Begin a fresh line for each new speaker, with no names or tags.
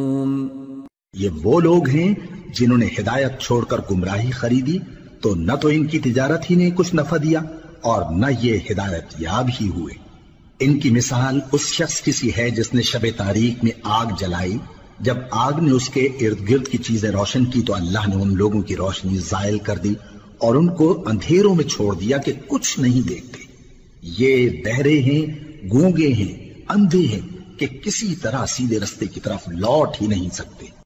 ये वो लोग हैं जिन्होंने हिदायत छोड़कर गुमराही खरीदी, तो न तो इनकी तिजारत ही ने कुछ नफा दिया और न ये हिदायत याब ही हुए। इनकी मिसाल उस शख्स की सी है जिसने शबे तारीख में आग जलाई। जब आग ने उसके इर्द गिर्द की चीजें रोशन की तो अल्लाह ने उन लोगों की रोशनी जायल कर दी और उनको अंधेरों में छोड़ दिया कि कुछ नहीं देखते। ये बहरे हैं, गूंगे हैं, अंधे हैं कि किसी तरह सीधे रास्ते की तरफ लौट ही नहीं सकते।